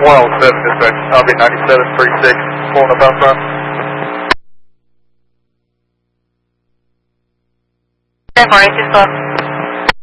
107 dispatch, I'll be 9736, pulling up out front. Ten 4, 8 12.